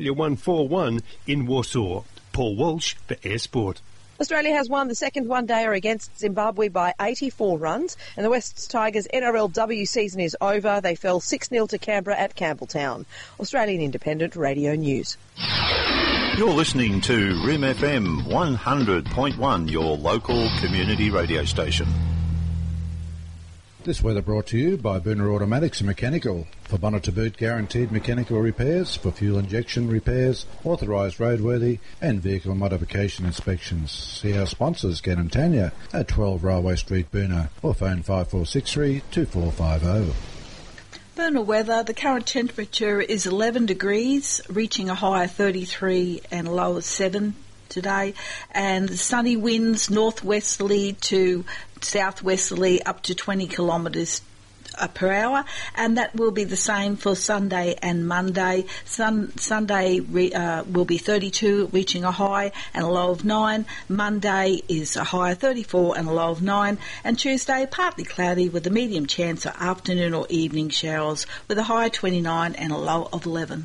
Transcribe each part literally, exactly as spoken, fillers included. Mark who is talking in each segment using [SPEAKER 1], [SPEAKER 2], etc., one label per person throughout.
[SPEAKER 1] one four one in Warsaw. Paul Walsh for Air Sport.
[SPEAKER 2] Australia has won the second one-dayer against Zimbabwe by eighty-four runs, and the West Tigers' N R L W season is over. They fell six nil to Canberra at Campbelltown. Australian Independent Radio News.
[SPEAKER 3] You're listening to R I M F M one hundred point one, your local community radio station.
[SPEAKER 4] This weather brought to you by Booner Automatics and Mechanical. For bonnet to boot guaranteed mechanical repairs, for fuel injection repairs, authorised roadworthy and vehicle modification inspections. See our sponsors, Gan and Tanya, at twelve Railway Street, Booner, or phone five four six three, two four five zero.
[SPEAKER 5] Booner weather, the current temperature is eleven degrees, reaching a high of thirty-three and a low of seven today, and sunny winds northwesterly to southwesterly up to twenty kilometres per hour, and that will be the same for Sunday and Monday. Sun, Sunday re, uh, will be thirty-two, reaching a high and a low of nine. Monday is a high of thirty-four and a low of nine. And Tuesday, partly cloudy with a medium chance of afternoon or evening showers with a high of twenty-nine and a low of eleven.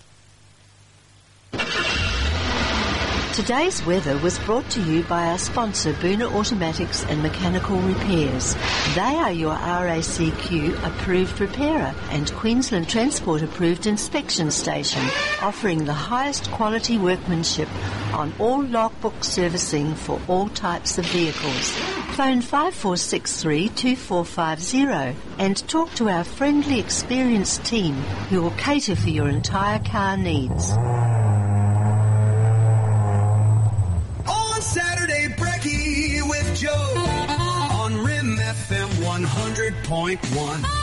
[SPEAKER 6] Today's weather was brought to you by our sponsor, Booner Automatics and Mechanical Repairs. They are your R A C Q approved repairer and Queensland Transport approved inspection station, offering the highest quality workmanship on all logbook servicing for all types of vehicles. Phone five four six three, two four five zero and talk to our friendly, experienced team who will cater for your entire car needs.
[SPEAKER 7] Saturday Brekkie with Joe on R I M F M one hundred point one.